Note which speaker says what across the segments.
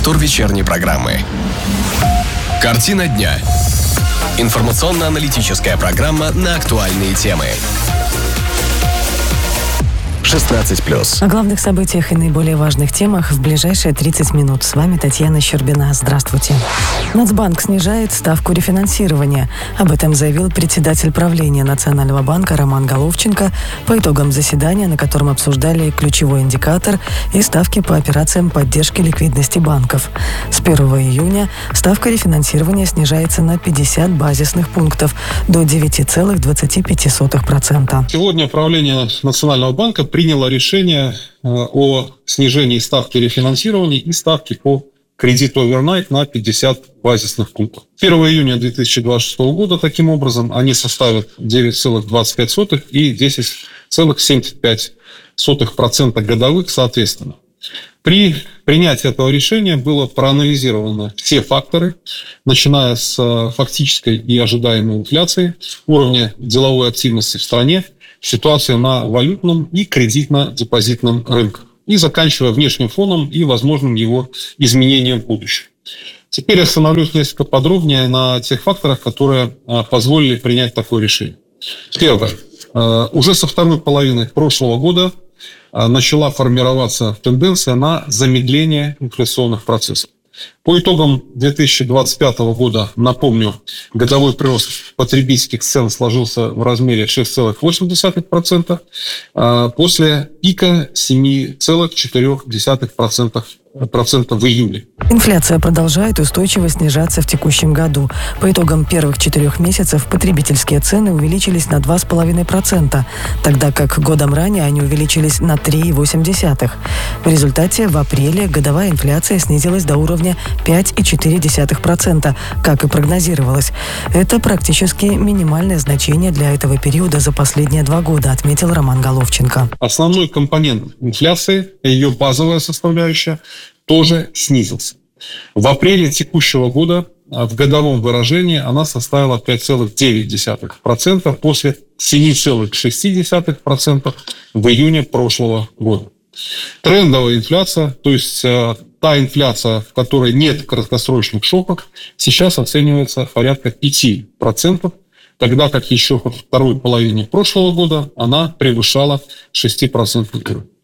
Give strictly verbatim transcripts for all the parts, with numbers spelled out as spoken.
Speaker 1: Повтор вечерней программы. Картина дня. Информационно-аналитическая программа на актуальные темы. шестнадцать плюс.
Speaker 2: О главных событиях и наиболее важных темах в ближайшие тридцать минут. С вами Татьяна Щербина. Здравствуйте. Нацбанк снижает ставку рефинансирования. Об этом заявил председатель правления Национального банка Роман Головченко по итогам заседания, на котором обсуждали ключевой индикатор и ставки по операциям поддержки ликвидности банков. С первого июня ставка рефинансирования снижается на пятьдесят базисных пунктов до девять целых двадцать пять сотых процента.
Speaker 3: Сегодня правление Национального банка приняло решение о снижении ставки рефинансирования и ставки по кредиту овернайт на пятьдесят базисных пунктов. первого июня две тысячи двадцать шестого года таким образом они составят девять целых двадцать пять сотых и десять целых семьдесят пять сотых процента годовых соответственно. При принятии этого решения было проанализировано все факторы, начиная с фактической и ожидаемой инфляции, уровня деловой активности в стране, ситуация на валютном и кредитно-депозитном рынках и заканчивая внешним фоном и возможным его изменением в будущем. Теперь остановлюсь несколько подробнее на тех факторах, которые позволили принять такое решение. Первое. Уже со второй половины прошлого года начала формироваться тенденция на замедление инфляционных процессов. По итогам две тысячи двадцать пятого года, напомню, годовой прирост потребительских цен сложился в размере шесть целых восемь десятых процента, после пика семь целых четыре десятых процента в июле.
Speaker 2: Инфляция продолжает устойчиво снижаться в текущем году. По итогам первых четырех месяцев потребительские цены увеличились на два целых пять десятых процента, тогда как годом ранее они увеличились на три целых восемь десятых процента. В результате в апреле годовая инфляция снизилась до уровня пять целых четыре десятых процента, как и прогнозировалось. Это практически минимальное значение для этого периода за последние два года, отметил Роман Головченко.
Speaker 3: Основной компонент инфляции, ее базовая составляющая, тоже снизился. В апреле текущего года в годовом выражении она составила пять целых девять десятых процента после семь целых шесть десятых процента в июне прошлого года. Трендовая инфляция, то есть та инфляция, в которой нет краткосрочных шоков, сейчас оценивается порядка пять процентов, тогда как еще во второй половине прошлого года она превышала шесть процентов.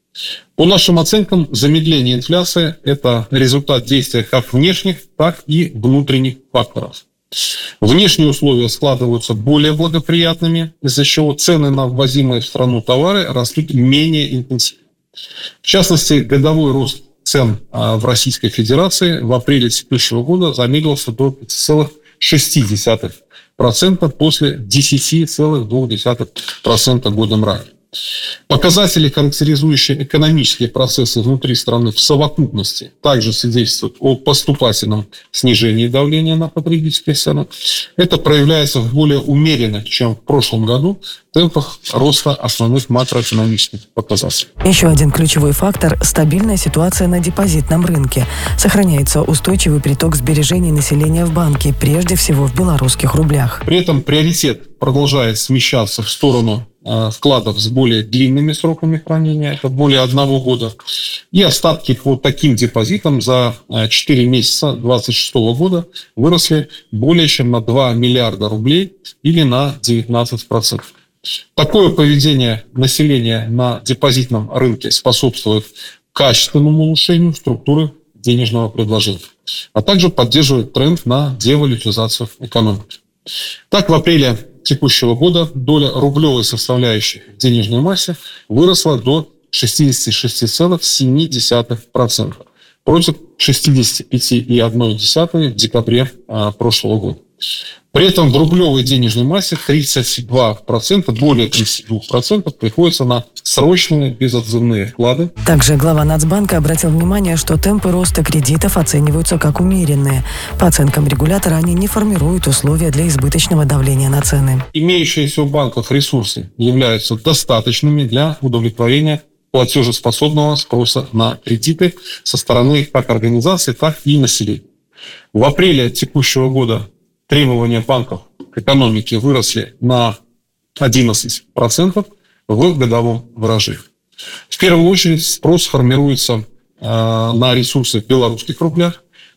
Speaker 3: По нашим оценкам, замедление инфляции – это результат действия как внешних, так и внутренних факторов. Внешние условия складываются более благоприятными, из-за чего цены на ввозимые в страну товары растут менее интенсивно. В частности, годовой рост цен в Российской Федерации в апреле текущего года замедлился до пяти целых шести десятых процента после десяти целых двух десятых процента годом ранее. Показатели, характеризующие экономические процессы внутри страны в совокупности, также свидетельствуют о поступательном снижении давления на потребительские цены. Это проявляется в более умеренных, чем в прошлом году, темпах роста основных макроэкономических показателей.
Speaker 2: Еще один ключевой фактор – стабильная ситуация на депозитном рынке. Сохраняется устойчивый приток сбережений населения в банке, прежде всего в белорусских рублях.
Speaker 3: При этом приоритет продолжает смещаться в сторону вкладов с более длинными сроками хранения, это более одного года, и остатки по таким депозитам за четыре месяца две тысячи двадцать шестого года выросли более чем на два миллиарда рублей или на девятнадцать процентов. Такое поведение населения на депозитном рынке способствует качественному улучшению структуры денежного предложения, а также поддерживает тренд на девалютизацию экономики. Так, в апреле текущего года доля рублевой составляющей в денежной массе выросла до шестьдесят шесть целых семь десятых процента против шестьдесят пять целых одна десятая процента в декабре а, прошлого года. При этом в рублевой денежной массе тридцать два процента, более тридцати двух процентов приходится на срочные безотзывные вклады.
Speaker 2: Также глава Нацбанка обратил внимание, что темпы роста кредитов оцениваются как умеренные. По оценкам регулятора, они не формируют условия для избыточного давления на цены.
Speaker 3: Имеющиеся у банков ресурсы являются достаточными для удовлетворения платежеспособного спроса на кредиты со стороны как организаций, так и населения. В апреле текущего года требования банков к экономике выросли на одиннадцать процентов в годовом выражении. В первую очередь спрос формируется э, на ресурсы в белорусских рублях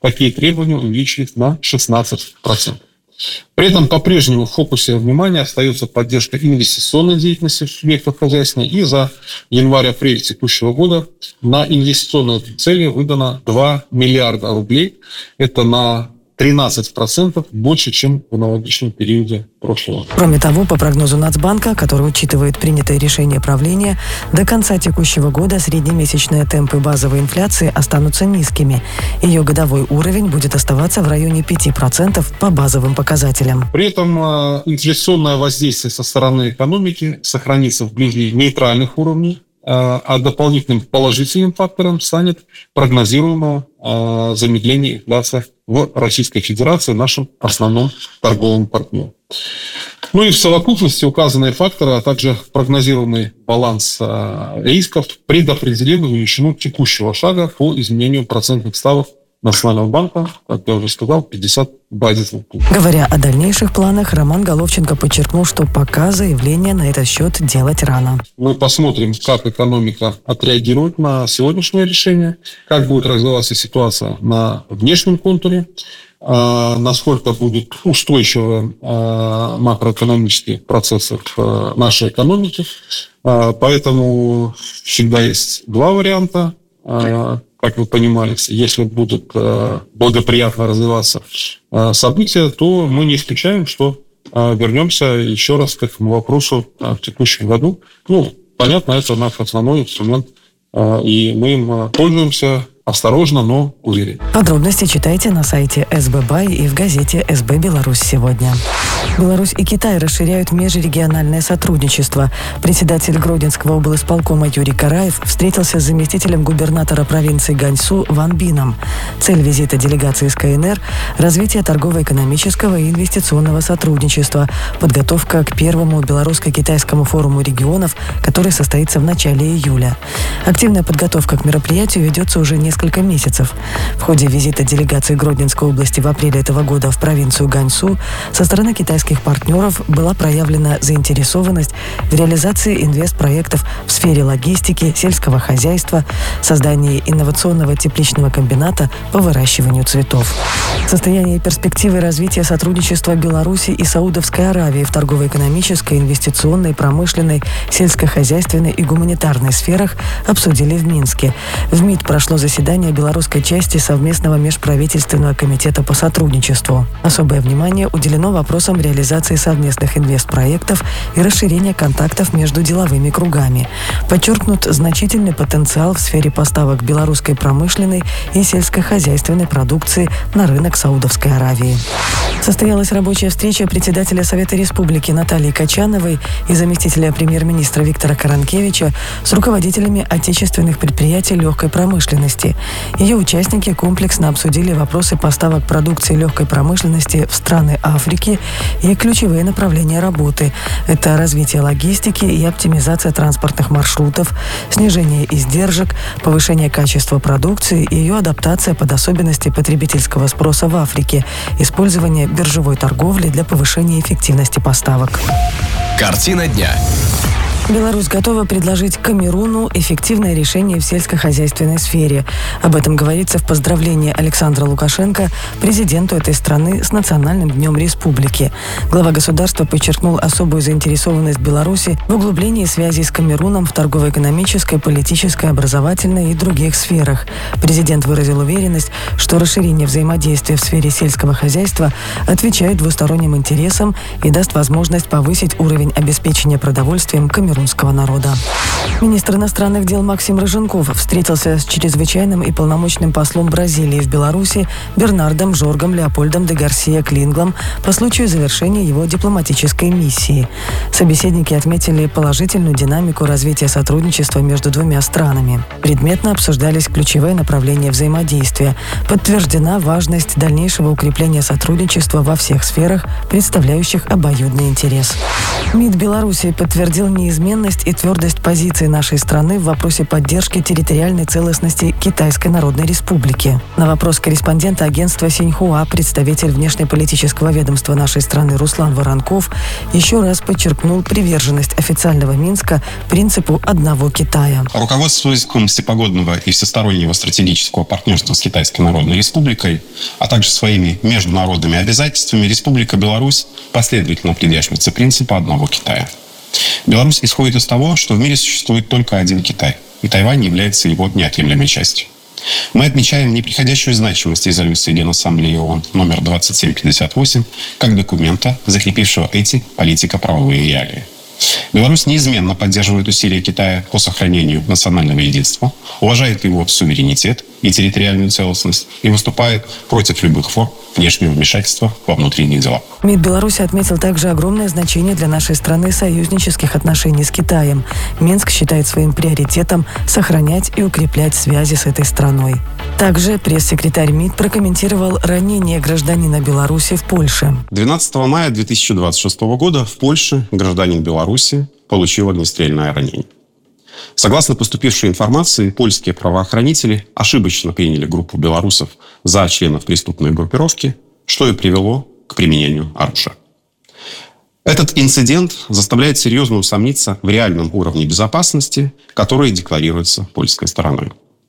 Speaker 3: такие требования увеличились на шестнадцать процентов. При этом по-прежнему в фокусе внимания остается поддержка инвестиционной деятельности субъектов хозяйственной, и за январь-апрель текущего года на инвестиционные цели выдано два миллиарда рублей. Это на тринадцать процентов больше, чем в аналогичном периоде прошлого.
Speaker 2: Кроме того, по прогнозу Нацбанка, который учитывает принятое решение правления, до конца текущего года среднемесячные темпы базовой инфляции останутся низкими. Ее годовой уровень будет оставаться в районе пяти процентов по базовым показателям.
Speaker 3: При этом э, инфляционное воздействие со стороны экономики сохранится вблизи нейтральных уровней, а дополнительным положительным фактором станет прогнозируемое э, замедление инфляции в Российской Федерации, нашим основным торговым партнером. Ну и в совокупности указанные факторы, а также прогнозируемый баланс э, рисков предопределены величину текущего шага по изменению процентных ставок Национального банка, как я уже сказал, пятьдесят базисных пунктов.
Speaker 2: Говоря о дальнейших планах, Роман Головченко подчеркнул, что пока заявление на этот счет делать рано.
Speaker 3: Мы посмотрим, как экономика отреагирует на сегодняшнее решение, как будет развиваться ситуация на внешнем контуре, э, насколько будет устойчивы э, макроэкономические процессы в э, нашей экономике. Э, поэтому всегда есть два варианта. Э, Как вы понимали, если будут э, благоприятно развиваться э, события, то мы не исключаем, что э, вернемся еще раз к этому вопросу э, в текущем году. Ну, понятно, это наш основной инструмент, э, и мы им пользуемся осторожно, но уверенно.
Speaker 2: Подробности читайте на сайте эс бэ бай и в газете эс бэ Беларусь сегодня. Беларусь и Китай расширяют межрегиональное сотрудничество. Председатель Гродненского облисполкома Юрий Караев встретился с заместителем губернатора провинции Ганьсу Ван Бином. Цель визита делегации из ка эн эр – развитие торгово-экономического и инвестиционного сотрудничества, подготовка к первому белорусско-китайскому форуму регионов, который состоится в начале июля. Активная подготовка к мероприятию ведется уже несколько несколько месяцев. В ходе визита делегации Гродненской области в апреле этого года в провинцию Ганьсу со стороны китайских партнеров была проявлена заинтересованность в реализации инвестпроектов в сфере логистики, сельского хозяйства, создании инновационного тепличного комбината по выращиванию цветов. Состояние и перспективы развития сотрудничества Беларуси и Саудовской Аравии в торгово-экономической, инвестиционной, промышленной, сельскохозяйственной и гуманитарной сферах обсудили в Минске. В МИД прошло заседание белорусской части совместного межправительственного комитета по сотрудничеству. Особое внимание уделено вопросам реализации совместных инвестпроектов и расширения контактов между деловыми кругами. Подчеркнут значительный потенциал в сфере поставок белорусской промышленной и сельскохозяйственной продукции на рынок Саудовской Аравии. Состоялась рабочая встреча председателя Совета Республики Натальи Качановой и заместителя премьер-министра Виктора Каранкевича с руководителями отечественных предприятий легкой промышленности. Ее участники комплексно обсудили вопросы поставок продукции легкой промышленности в страны Африки и ключевые направления работы. Это развитие логистики и оптимизация транспортных маршрутов, снижение издержек, повышение качества продукции и ее адаптация под особенности потребительского спроса в Африке, использование биржевой торговли для повышения эффективности поставок.
Speaker 1: Картина дня.
Speaker 2: Беларусь готова предложить Камеруну эффективное решение в сельскохозяйственной сфере. Об этом говорится в поздравлении Александра Лукашенко, президенту этой страны, с Национальным днем республики. Глава государства подчеркнул особую заинтересованность Беларуси в углублении связей с Камеруном в торгово-экономической, политической, образовательной и других сферах. Президент выразил уверенность, что расширение взаимодействия в сфере сельского хозяйства отвечает двусторонним интересам и даст возможность повысить уровень обеспечения продовольствием камерунского народа. Министр иностранных дел Максим Рыженков встретился с чрезвычайным и полномочным послом Бразилии в Беларуси Бернардом Жоргом Леопольдом де Гарсия Клинглом по случаю завершения его дипломатической миссии. Собеседники отметили положительную динамику развития сотрудничества между двумя странами. Предметно обсуждались ключевые направления взаимодействия. Подтверждена важность дальнейшего укрепления сотрудничества во всех сферах, представляющих обоюдный интерес. МИД Беларуси подтвердил неизменность неизменность и твердость позиции нашей страны в вопросе поддержки территориальной целостности Китайской Народной Республики. На вопрос корреспондента агентства Синьхуа представитель внешнеполитического ведомства нашей страны Руслан Воронков еще раз подчеркнул приверженность официального Минска принципу одного Китая.
Speaker 4: Руководствуясь всепогодного и всестороннего стратегического партнерства с Китайской Народной Республикой, а также своими международными обязательствами, Республика Беларусь последовательно придерживается принципа одного Китая. Беларусь исходит из того, что в мире существует только один Китай, и Тайвань является его неотъемлемой частью. Мы отмечаем непреходящую значимость резолюции Генассамблеи ООН номер двадцать семь пятьдесят восемь как документа, закрепившего эти политико-правовые реалии. Беларусь неизменно поддерживает усилия Китая по сохранению национального единства, уважает его суверенитет и территориальную целостность и выступает против любых форм внешнего вмешательства во внутренние дела.
Speaker 2: МИД Беларуси отметил также огромное значение для нашей страны союзнических отношений с Китаем. Минск считает своим приоритетом сохранять и укреплять связи с этой страной. Также пресс-секретарь МИД прокомментировал ранение гражданина Беларуси в Польше.
Speaker 4: двенадцатого мая две тысячи двадцать шестого года в Польше гражданин Беларуси получил огнестрельное ранение. Согласно поступившей информации, польские правоохранители ошибочно приняли группу белорусов за членов преступной группировки, что и привело к применению оружия. Этот инцидент заставляет серьезно усомниться в реальном уровне безопасности, который декларируется польской стороной.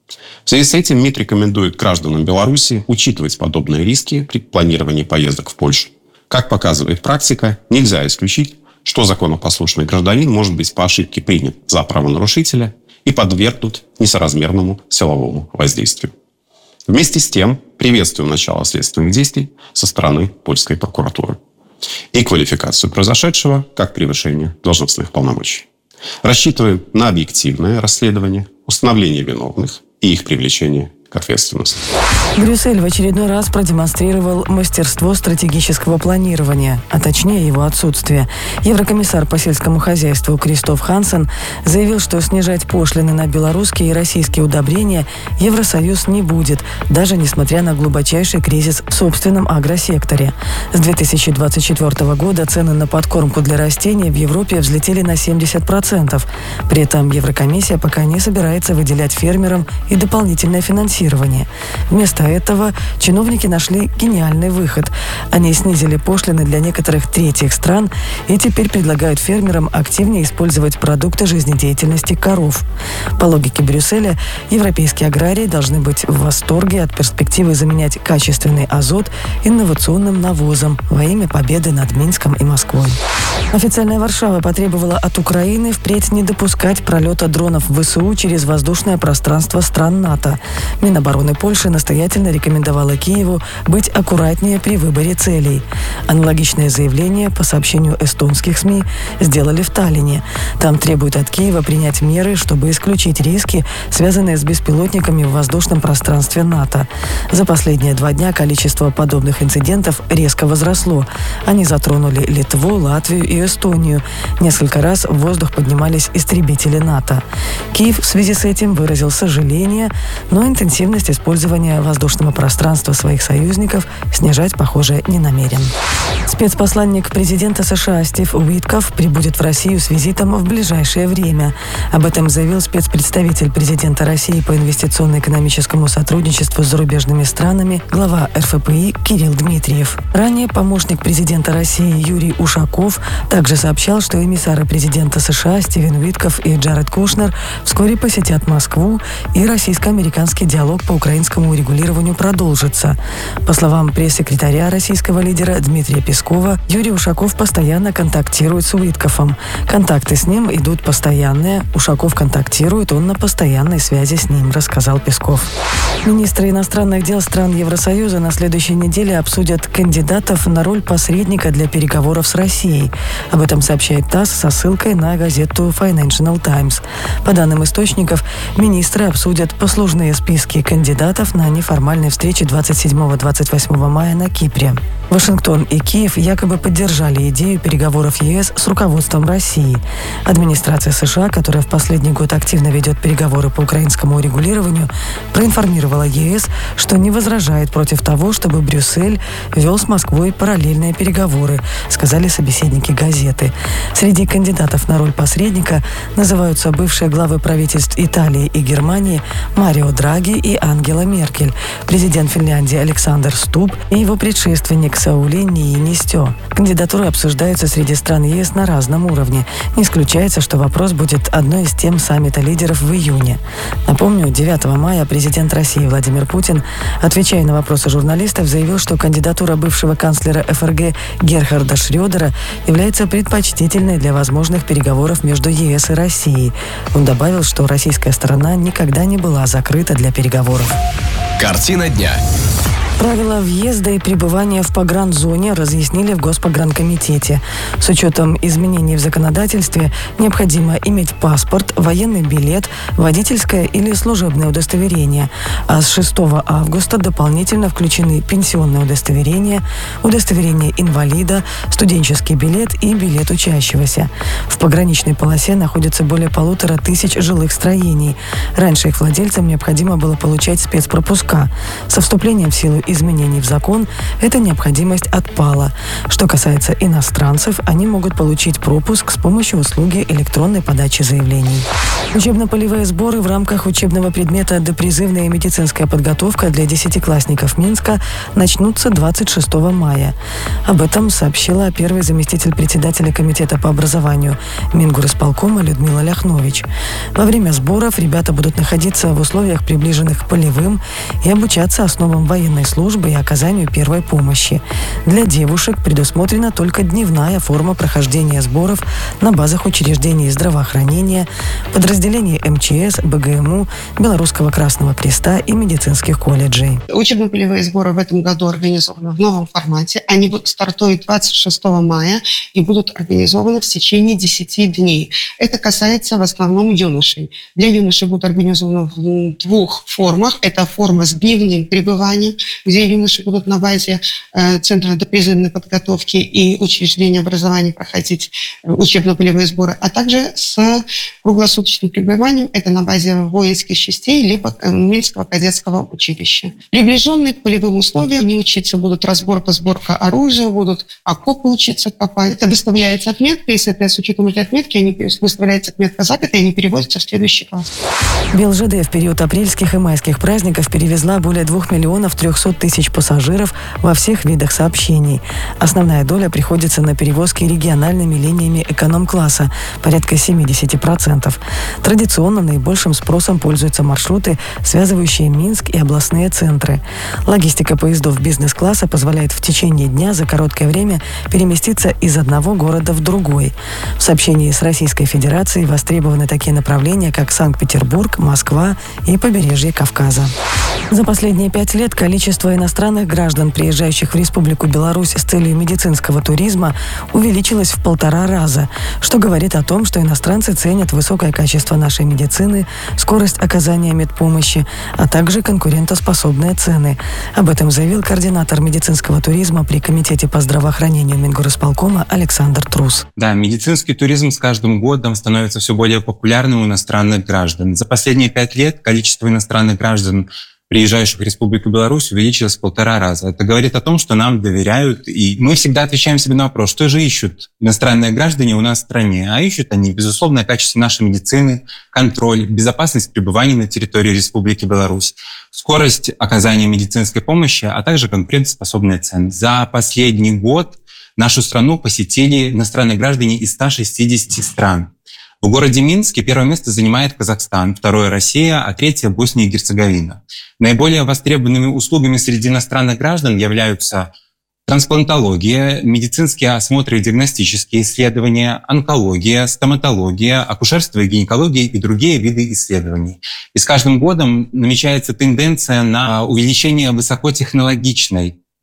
Speaker 4: В связи с этим МИД рекомендует гражданам Беларуси учитывать подобные риски при планировании поездок в Польшу. Как показывает практика, нельзя исключить, что законопослушный гражданин может быть по ошибке принят за правонарушителя и подвергнут несоразмерному силовому воздействию. Вместе с тем приветствуем начало следственных действий со стороны польской прокуратуры и квалификацию произошедшего как превышение должностных полномочий. Рассчитываем на объективное расследование, установление виновных и их привлечение к ответственности.
Speaker 2: Брюссель в очередной раз продемонстрировал мастерство стратегического планирования, а точнее его отсутствие. Еврокомиссар по сельскому хозяйству Кристоф Хансен заявил, что снижать пошлины на белорусские и российские удобрения Евросоюз не будет, даже несмотря на глубочайший кризис в собственном агросекторе. С две тысячи двадцать четвёртого года цены на подкормку для растений в Европе взлетели на семьдесят процентов. При этом Еврокомиссия пока не собирается выделять фермерам и дополнительное финансирование. Вместо этого чиновники нашли гениальный выход. Они снизили пошлины для некоторых третьих стран и теперь предлагают фермерам активнее использовать продукты жизнедеятельности коров. По логике Брюсселя, европейские аграрии должны быть в восторге от перспективы заменять качественный азот инновационным навозом во имя победы над Минском и Москвой. Официальная Варшава потребовала от Украины впредь не допускать пролета дронов ВСУ через воздушное пространство стран НАТО. Минобороны Польши настоятельно рекомендовала Киеву быть аккуратнее при выборе целей. Аналогичное заявление, по сообщению эстонских СМИ, сделали в Таллине. Там требуют от Киева принять меры, чтобы исключить риски, связанные с беспилотниками в воздушном пространстве НАТО. За последние два дня количество подобных инцидентов резко возросло. Они затронули Литву, Латвию и Эстонию. Несколько раз в воздух поднимались истребители НАТО. Киев в связи с этим выразил сожаление, но интенсивность использования воздушного пространства своих союзников снижать, похоже, не намерен. Спецпосланник президента США Стив Уитков прибудет в Россию с визитом в ближайшее время. Об этом заявил спецпредставитель президента России по инвестиционно-экономическому сотрудничеству с зарубежными странами, глава эр эф пэ и Кирилл Дмитриев. Ранее помощник президента России Юрий Ушаков также сообщал, что эмиссары президента США Стивен Уитков и Джаред Кушнер вскоре посетят Москву, и российско-американский диалог по украинскому урегулированию продолжится. По словам пресс-секретаря российского лидера Дмитрия Пескова, Юрий Ушаков постоянно контактирует с Уитковым. Контакты с ним идут постоянные. Ушаков контактирует, он на постоянной связи с ним, рассказал Песков. Министры иностранных дел стран Евросоюза на следующей неделе обсудят кандидатов на роль посредника для переговоров с Россией. Об этом сообщает ТАСС со ссылкой на газету Financial Times. По данным источников, министры обсудят послужные списки списки кандидатов на неформальной встрече двадцать седьмого — двадцать восьмого мая на Кипре. Вашингтон и Киев якобы поддержали идею переговоров ЕС с руководством России. Администрация США, которая в последний год активно ведет переговоры по украинскому урегулированию, проинформировала ЕС, что не возражает против того, чтобы Брюссель вел с Москвой параллельные переговоры, сказали собеседники газеты. Среди кандидатов на роль посредника называются бывшие главы правительств Италии и Германии Марио Драги и Ангела Меркель, президент Финляндии Александр Стуб и его предшественник Саули Ниинистё. Кандидатуры обсуждаются среди стран ЕС на разном уровне. Не исключается, что вопрос будет одной из тем саммита лидеров в июне. Напомню, девятого мая президент России Владимир Путин, отвечая на вопросы журналистов, заявил, что кандидатура бывшего канцлера ФРГ Герхарда Шрёдера является предпочтительной для возможных переговоров между ЕС и Россией. Он добавил, что российская сторона никогда не была закрыта для переговоров.
Speaker 1: Картина дня.
Speaker 2: Правила въезда и пребывания в погранзоне разъяснили в Госпогранкомитете. С учетом изменений в законодательстве необходимо иметь паспорт, военный билет, водительское или служебное удостоверение. А с шестого августа дополнительно включены пенсионное удостоверение, удостоверение инвалида, студенческий билет и билет учащегося. В пограничной полосе находится более полутора тысяч жилых строений. Раньше их владельцам необходимо было получать спецпропуска. Со вступлением в силу изменений в закон эта необходимость отпала. Что касается иностранцев, они могут получить пропуск с помощью услуги электронной подачи заявлений. Учебно-полевые сборы в рамках учебного предмета «Допризывная медицинская подготовка» для десятиклассников Минска начнутся двадцать шестого мая. Об этом сообщила первый заместитель председателя комитета по образованию Мингорисполкома Людмила Ляхнович. Во время сборов ребята будут находиться в условиях, приближенных к полевым, и обучаться основам военной службы и оказанию первой помощи. Для девушек предусмотрена только дневная форма прохождения сборов на базах учреждений здравоохранения, подразделений МЧС, БГМУ, Белорусского Красного Креста и медицинских колледжей.
Speaker 5: Учебно-полевые сборы в этом году организованы в новом формате. Они будут стартуют двадцать шестого мая и будут организованы в течение десяти дней. Это касается в основном юношей. Для юношей будут организованы в двух формах. Это форма с дневным пребыванием, где юноши будут на базе э, Центра допризывной подготовки и учреждения образования проходить э, учебно-полевые сборы, а также с круглосуточным пребыванием, это на базе воинских частей, либо Минского кадетского училища. Приближенные к полевым условиям, они учиться будут разборка, сборка оружия, будут окопы учиться копать. Это выставляется отметка, и с, этой, с учетом этой отметки они, выставляется отметка запята, и они переводятся в следующий класс.
Speaker 2: БелЖД в период апрельских и майских праздников перевезла более двух миллионов трехсот тысяч пассажиров во всех видах сообщений. Основная доля приходится на перевозки региональными линиями эконом-класса, порядка семьдесят процентов. Традиционно наибольшим спросом пользуются маршруты, связывающие Минск и областные центры. Логистика поездов бизнес-класса позволяет в течение дня за короткое время переместиться из одного города в другой. В сообщении с Российской Федерацией востребованы такие направления, как Санкт-Петербург, Москва и побережье Кавказа. За последние пять лет количество иностранных граждан, приезжающих в Республику Беларусь с целью медицинского туризма, увеличилось в полтора раза, что говорит о том, что иностранцы ценят высокое качество нашей медицины, скорость оказания медпомощи, а также конкурентоспособные цены. Об этом заявил координатор медицинского туризма при Комитете по здравоохранению Мингорисполкома Александр Трус.
Speaker 6: Да, медицинский туризм с каждым годом становится все более популярным у иностранных граждан. За последние пять лет количество иностранных граждан, приезжающих в Республику Беларусь, увеличилось в полтора раза. Это говорит о том, что нам доверяют, и мы всегда отвечаем себе на вопрос, что же ищут иностранные граждане у нас в стране. А ищут они, безусловно, качество нашей медицины, контроль, безопасность пребывания на территории Республики Беларусь, скорость оказания медицинской помощи, а также конкурентоспособные цены. За последний год нашу страну посетили иностранные граждане из ста шестидесяти стран. В городе Минске первое место занимает Казахстан, второе – Россия, а третье – Босния и Герцеговина. Наиболее востребованными услугами среди иностранных граждан являются трансплантология, медицинские осмотры и диагностические исследования, онкология, стоматология, акушерство и гинекология и другие виды исследований. И с каждым годом намечается тенденция на увеличение высокотехнологичной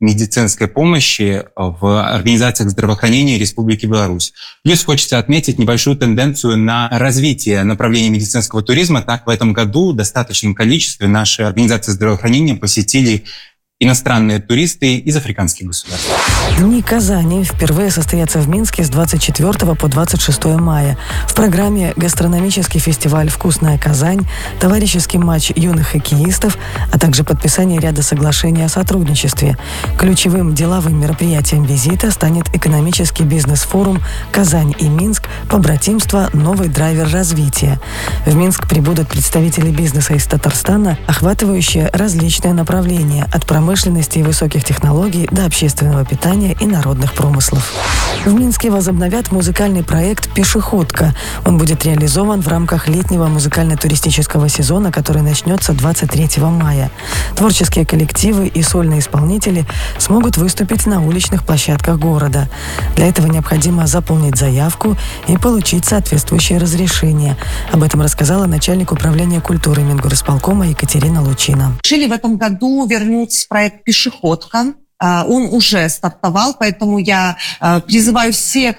Speaker 6: медицинской помощи в организациях здравоохранения Республики Беларусь. Плюс хочется отметить небольшую тенденцию на развитие направления медицинского туризма. Так, в этом году в достаточном количестве наши организации здравоохранения посетили иностранные туристы из африканских государств.
Speaker 2: Дни Казани впервые состоятся в Минске с двадцать четвёртого по двадцать шестое мая. В программе гастрономический фестиваль «Вкусная Казань», товарищеский матч юных хоккеистов, а также подписание ряда соглашений о сотрудничестве. Ключевым деловым мероприятием визита станет экономический бизнес-форум «Казань и Минск. Побратимство. Новый драйвер развития». В Минск прибудут представители бизнеса из Татарстана, охватывающие различные направления от промышленности и высоких технологий до общественного питания и народных промыслов. В Минске возобновят музыкальный проект «Пешеходка». Он будет реализован в рамках летнего музыкально-туристического сезона, который начнется двадцать третьего мая. Творческие коллективы и сольные исполнители смогут выступить на уличных площадках города. Для этого необходимо заполнить заявку и получить соответствующее разрешение. Об этом рассказала начальник управления культуры Мингорисполкома Екатерина Лучина.
Speaker 5: Решили в этом году вернуть проект «Пешеходка». Он уже стартовал, поэтому я призываю всех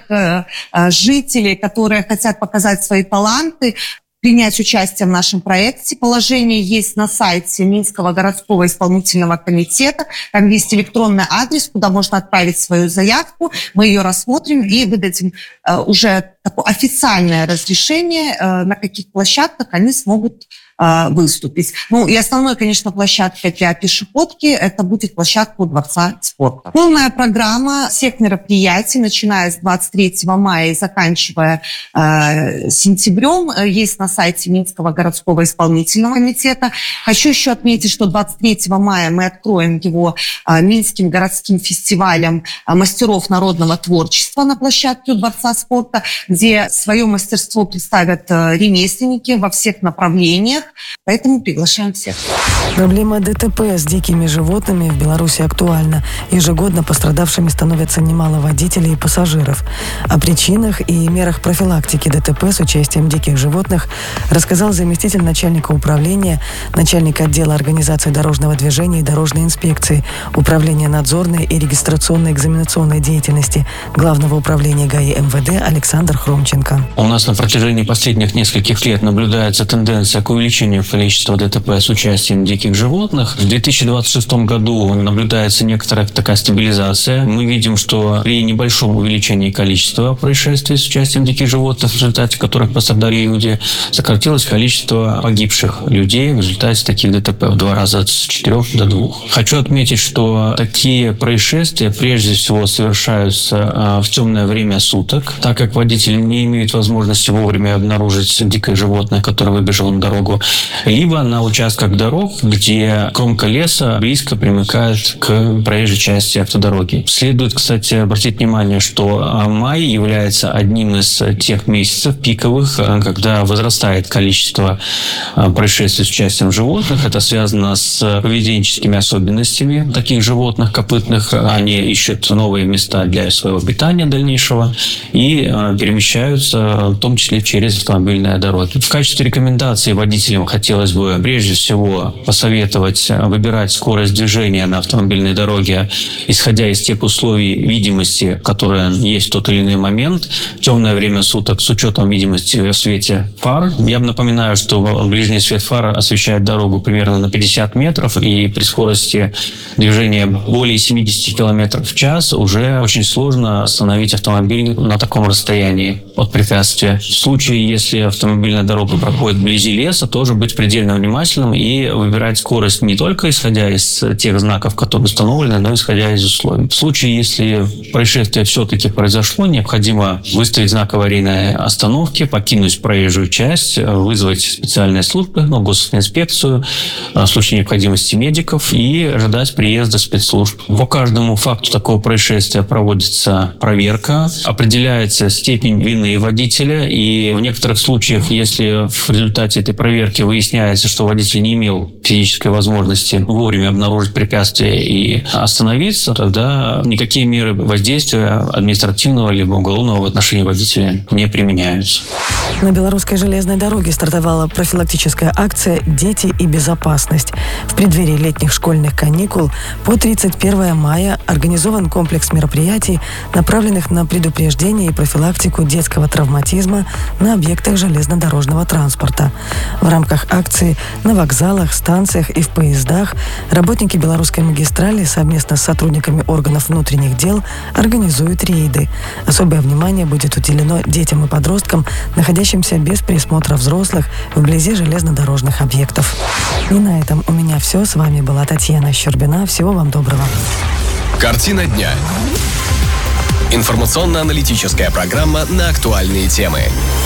Speaker 5: жителей, которые хотят показать свои таланты, принять участие в нашем проекте. Положение есть на сайте Минского городского исполнительного комитета. Там есть электронный адрес, куда можно отправить свою заявку. Мы ее рассмотрим и выдадим уже такое официальное разрешение, на каких площадках они смогут выступить. Ну и основной, конечно, площадкой для пешеходки это будет площадка у Дворца спорта. Полная программа всех мероприятий, начиная с двадцать третьего мая и заканчивая э, сентябрем, есть на сайте Минского городского исполнительного комитета. Хочу еще отметить, что двадцать третьего мая мы откроем его э, Минским городским фестивалем э, мастеров народного творчества на площадке у Дворца спорта, где свое мастерство представят э, ремесленники во всех направлениях. Поэтому приглашаем всех.
Speaker 2: Проблема ДТП с дикими животными в Беларуси актуальна. Ежегодно пострадавшими становятся немало водителей и пассажиров. О причинах и мерах профилактики ДТП с участием диких животных рассказал заместитель начальника управления, начальник отдела организации дорожного движения и дорожной инспекции, управления надзорной и регистрационной экзаменационной деятельности Главного управления ГАИ МВД Александр Хромченко.
Speaker 7: У нас на протяжении последних нескольких лет наблюдается тенденция к увеличению количества ДТП с участием диких животных. В две тысячи двадцать шестом году наблюдается некоторая такая стабилизация. Мы видим, что при небольшом увеличении количества происшествий с участием диких животных, в результате которых пострадали люди, сократилось количество погибших людей в результате таких ДТП в два раза, с четырех до двух. Хочу отметить, что такие происшествия прежде всего совершаются в темное время суток, так как водители не имеют возможности вовремя обнаружить дикое животное, которое выбежало на дорогу, либо на участках дорог, где кромка леса близко примыкает к проезжей части автодороги. Следует, кстати, обратить внимание, что май является одним из тех месяцев пиковых, когда возрастает количество происшествий с участием животных. Это связано с поведенческими особенностями таких животных копытных. Они ищут новые места для своего питания дальнейшего и перемещаются, в том числе через автомобильные дороги. В качестве рекомендации водителям хотелось бы прежде всего посоветовать выбирать скорость движения на автомобильной дороге, исходя из тех условий видимости, которые есть в тот или иной момент, в темное время суток, с учетом видимости в свете фар. Я напоминаю, что ближний свет фар освещает дорогу примерно на пятьдесят метров, и при скорости движения более семьдесят километров в час уже очень сложно остановить автомобиль на таком расстоянии от препятствия. В случае, если автомобильная дорога проходит вблизи леса, тоже быть предельно внимательным и выбирать скорость не только исходя из тех знаков, которые установлены, но и исходя из условий. В случае, если происшествие все-таки произошло, необходимо выставить знак аварийной остановки, покинуть проезжую часть, вызвать специальные службы, ну, госинспекцию, в случае необходимости медиков, и ожидать приезда спецслужб. По каждому факту такого происшествия проводится проверка, определяется степень вины водителя, и в некоторых случаях, если в результате этой проверки проверке выясняется, что водитель не имел физической возможности вовремя обнаружить препятствие и остановиться, тогда никакие меры воздействия административного либо уголовного в отношении водителя не применяются.
Speaker 2: На белорусской железной дороге стартовала профилактическая акция «Дети и безопасность». В преддверии летних школьных каникул по тридцать первое мая организован комплекс мероприятий, направленных на предупреждение и профилактику детского травматизма на объектах железнодорожного транспорта. В рамках акции на вокзалах, станциях и в поездах работники белорусской магистрали совместно с сотрудниками органов внутренних дел организуют рейды. Особое внимание будет уделено детям и подросткам, находящимся без присмотра взрослых вблизи железнодорожных объектов. И на этом у меня все. С вами была Татьяна Щербина. Всего вам доброго.
Speaker 1: Картина дня. Информационно-аналитическая программа на актуальные темы.